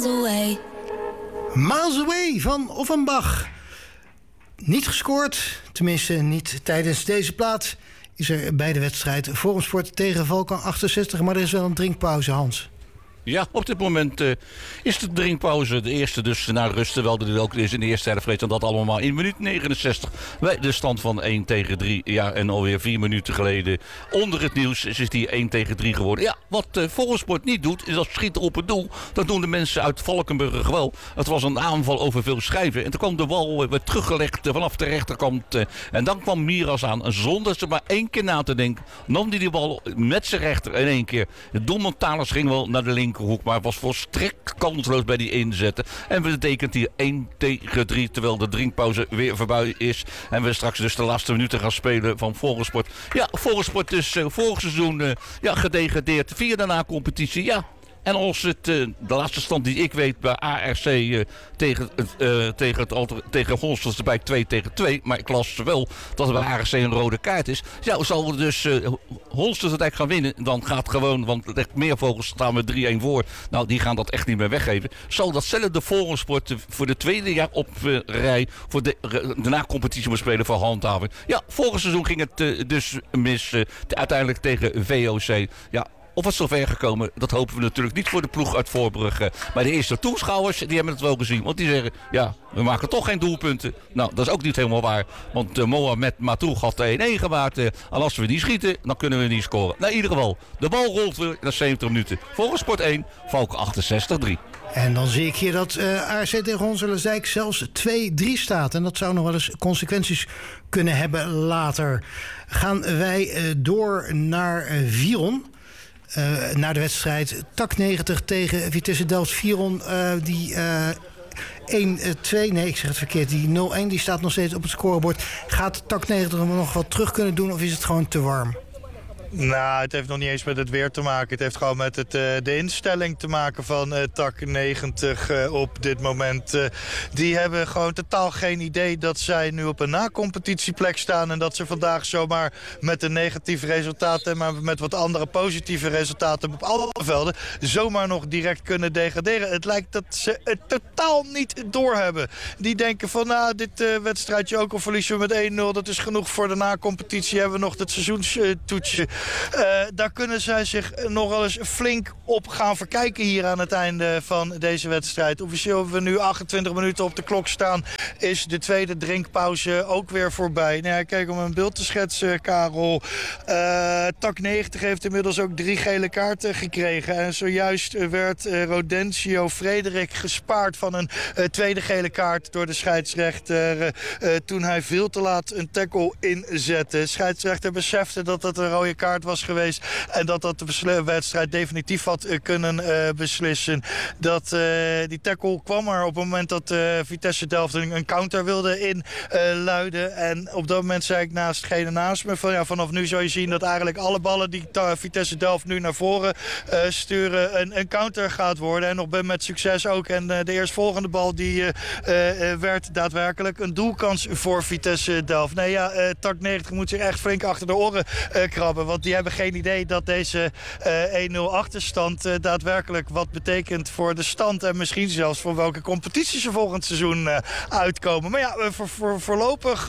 Away. Miles Away van Offenbach. Niet gescoord, tenminste niet tijdens deze plaat. Is er bij de wedstrijd Forumsport tegen Valkan 68, maar er is wel een drinkpauze, Hans. Ja, op dit moment is de drinkpauze. De eerste dus naar rust, terwijl er ook is in de eerste helft reed. En dat allemaal in minuut 69. Bij de stand van 1-3. Ja, en alweer 4 minuten geleden onder het nieuws is die 1-3 geworden. Ja, wat Forumsport niet doet, is dat schieten op het doel. Dat doen de mensen uit Valkenburg wel. Het was een aanval over veel schijven. En toen kwam de bal weer teruggelegd vanaf de rechterkant. En dan kwam Miras aan. Zonder ze maar 1 keer na te denken, nam hij die bal met zijn rechter in 1 keer. De doelman Thalers ging wel naar de linkerhoek, maar was volstrekt kansloos bij die inzetten. En we betekent hier 1-3, terwijl de drinkpauze weer voorbij is. En we straks dus de laatste minuten gaan spelen van Forumsport. Ja, Forumsport dus vorig seizoen gedegradeerd via de na-competitie. Ja. En als het de laatste stand die ik weet bij ARC tegen Holsters erbij 2-2. Maar ik las wel dat er bij ARC een rode kaart is. Ja, zal dus Holsters het eigenlijk gaan winnen. Dan gaat gewoon, want echt meer vogels staan met 3-1 voor. Nou, die gaan dat echt niet meer weggeven. Zal datzelfde Forumsport voor de tweede jaar op rij voor de na-competitie moet spelen voor handhaven. Ja, vorig seizoen ging het dus mis. Uiteindelijk tegen VOC. Ja. Of het zover gekomen, dat hopen we natuurlijk niet voor de ploeg uit Voorbrugge. Maar de eerste toeschouwers, die hebben het wel gezien. Want die zeggen, ja, we maken toch geen doelpunten. Nou, dat is ook niet helemaal waar. Want Mohamed Matoug had 1-1 gemaakt. En als we niet schieten, dan kunnen we niet scoren. Nou, in ieder geval, de bal rolt weer na 70 minuten. Forumsport 1, Valken 68-3. En dan zie ik hier dat ARC tegen Honselenzijk zelfs 2-3 staat. En dat zou nog wel eens consequenties kunnen hebben later. Gaan wij door naar Viron. Naar de wedstrijd TAC 90 tegen Vitesse Delft. Viron die 1-2, nee ik zeg het verkeerd, die 0-1 die staat nog steeds op het scorebord. Gaat TAC 90 nog wat terug kunnen doen of is het gewoon te warm? Nou, het heeft nog niet eens met het weer te maken. Het heeft gewoon met de instelling te maken van TAC 90 op dit moment. Die hebben gewoon totaal geen idee dat zij nu op een na-competitieplek staan. En dat ze vandaag zomaar met een negatief resultaat en maar met wat andere positieve resultaten op alle velden zomaar nog direct kunnen degraderen. Het lijkt dat ze het totaal niet doorhebben. Die denken van, nou, dit wedstrijdje ook al verliezen we met 1-0. Dat is genoeg voor de na-competitie. Hebben we nog het seizoenstoetsje. Daar kunnen zij zich nog wel eens flink op gaan verkijken hier aan het einde van deze wedstrijd. Officieel hebben we nu 28 minuten op de klok staan. Is de tweede drinkpauze ook weer voorbij. Nou ja, kijk, om een beeld te schetsen, Karel. TAC 90 heeft inmiddels ook 3 gele kaarten gekregen. En zojuist werd Rodencio Frederik gespaard van een tweede gele kaart door de scheidsrechter. Toen hij veel te laat een tackle inzette. De scheidsrechter besefte dat dat een rode kaart was geweest en dat de wedstrijd definitief had kunnen beslissen. Die tackle kwam er op het moment dat Vitesse Delft een counter wilde inluiden. En op dat moment zei ik naast degene naast me van, ja, vanaf nu zou je zien dat eigenlijk alle ballen die Vitesse Delft nu naar voren sturen een counter gaat worden. En nog met succes ook. En de eerstvolgende bal die werd daadwerkelijk een doelkans voor Vitesse Delft. Nee, ja, TAC 90 moet zich echt flink achter de oren krabben. Want die hebben geen idee dat deze 1-0 achterstand daadwerkelijk wat betekent voor de stand. En misschien zelfs voor welke competitie ze volgend seizoen uitkomen. Maar ja, voorlopig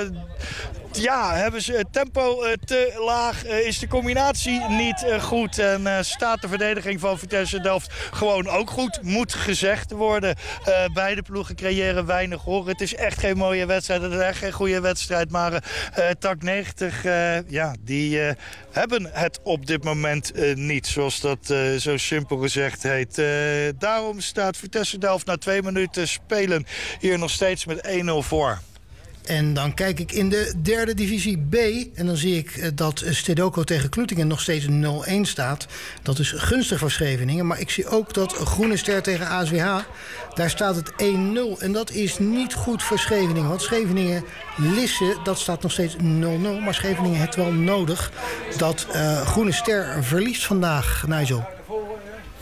hebben ze het tempo te laag. Is de combinatie niet goed. En staat de verdediging van Vitesse Delft gewoon ook goed. Moet gezegd worden. Beide ploegen creëren weinig hoor. Het is echt geen mooie wedstrijd. Het is echt geen goede wedstrijd. Maar TAC 90, die hebben het op dit moment niet. Zoals dat zo simpel gezegd heet. Daarom staat Vitesse Delft na 2 minuten spelen hier nog steeds met 1-0 voor. En dan kijk ik in de derde divisie B. En dan zie ik dat Stedoco tegen Kloetingen nog steeds 0-1 staat. Dat is gunstig voor Scheveningen. Maar ik zie ook dat Groene Ster tegen ASWH. Daar staat het 1-0. En dat is niet goed voor Scheveningen. Want Scheveningen-Lisse, dat staat nog steeds 0-0. Maar Scheveningen heeft wel nodig dat Groene Ster verliest vandaag, Nigel.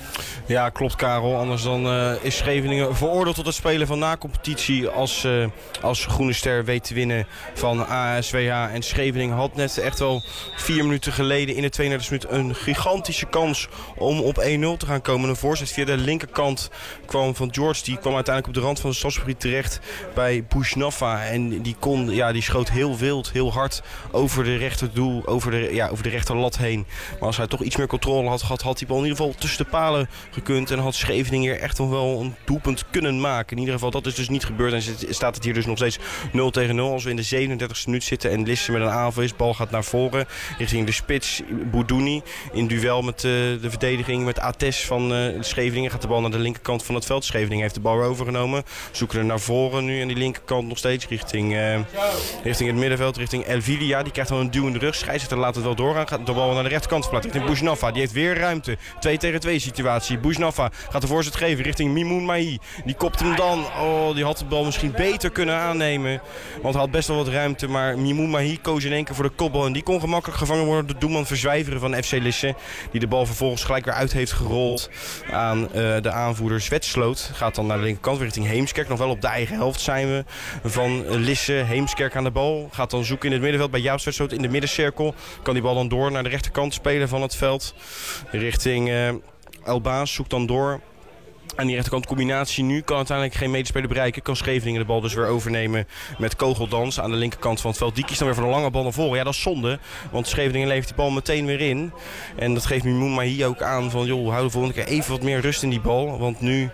Ja, klopt Karel. Anders dan is Scheveningen veroordeeld tot het spelen van na-competitie als Groene Ster weet te winnen van ASWH. En Scheveningen had net echt wel 4 minuten geleden in de 32e minuut een gigantische kans om op 1-0 te gaan komen. Een voorzet via de linkerkant kwam van George. Die kwam uiteindelijk op de rand van het strafgebied terecht bij Bouchnaffa. En die schoot heel wild, heel hard over de rechterdoel, over de rechterlat heen. Maar als hij toch iets meer controle had gehad, had die bal in ieder geval tussen de palen gekund. En had Scheveningen hier echt nog wel een doelpunt kunnen maken. In ieder geval, dat is dus niet gebeurd. En staat het hier dus nog steeds 0-0. Als we in de 37e minuut zitten en Lisse met een aanval is. Bal gaat naar voren richting de spits Boudouni. In duel met de verdediging met Ates van Scheveningen. Gaat de bal naar de linkerkant van het veld. Scheveningen heeft de bal weer overgenomen. Zoeken er naar voren nu aan die linkerkant nog steeds richting het middenveld. Richting Elvilia. Die krijgt dan een duw in de rug. Scheidsrechter laat het wel doorgaan. Gaat de bal naar de rechterkant verplaatst richting Bouchnaffa. Die heeft weer ruimte. 2 tegen 2 situatie. Bouchnaffa gaat de voorzet geven richting Mimoun Mahi. Die kopt hem dan. Oh, die had de bal misschien beter kunnen aannemen. Want hij had best wel wat ruimte. Maar Mimoun Mahi koos in één keer voor de kopbal. En die kon gemakkelijk gevangen worden door de doelman Verzwijveren van FC Lisse. Die de bal vervolgens gelijk weer uit heeft gerold aan de aanvoerder Zwetsloot. Gaat dan naar de linkerkant weer richting Heemskerk. Nog wel op de eigen helft zijn we van Lisse. Heemskerk aan de bal. Gaat dan zoeken in het middenveld bij Jaap Zwetsloot in de middencirkel. Kan die bal dan door naar de rechterkant spelen van het veld. Richting Elbaas zoekt dan door. Aan die rechterkant combinatie nu kan uiteindelijk geen medespeler bereiken. Kan Scheveningen de bal dus weer overnemen met Kogeldans aan de linkerkant van het veld. Die kiest dan weer voor een lange bal naar voren. Ja, dat is zonde, want Scheveningen levert die bal meteen weer in. En dat geeft Mimoun Mahi ook aan van joh, hou de volgende keer even wat meer rust in die bal. Want nu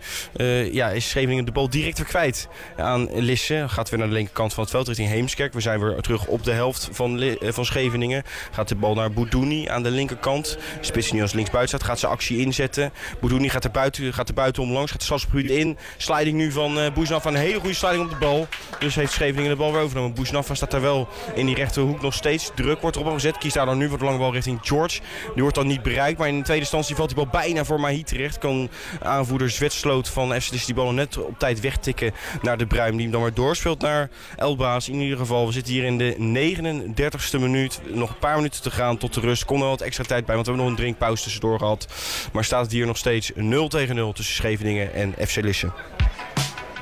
is Scheveningen de bal direct weer kwijt aan Lisse. Gaat weer naar de linkerkant van het veld richting Heemskerk. We zijn weer terug op de helft van Scheveningen. Gaat de bal naar Boudouni aan de linkerkant. Spits nu als linksbuiten staat, gaat zijn actie inzetten. Boudouni gaat er buiten langs, gaat de strafgebied in. Sliding nu van Bouchnaffa. Een hele goede sliding op de bal. Dus heeft Scheveningen de bal weer overgenomen. Bouchnaffa staat daar wel in die rechterhoek nog steeds. Druk wordt erop gezet. Kiest daar dan nu voor de lange bal richting George. Die wordt dan niet bereikt. Maar in de tweede instantie valt die bal bijna voor Mahi terecht. Kan aanvoerder Zwetsloot van FC die bal net op tijd wegtikken naar de Bruin. Die hem dan weer doorspeelt naar Elbaas. In ieder geval, we zitten hier in de 39e minuut. Nog een paar minuten te gaan tot de rust. Kon er wat extra tijd bij, want we hebben nog een drinkpauze tussendoor gehad. Maar staat het hier nog steeds 0-0 tussen Scheveningen en FC Lisse.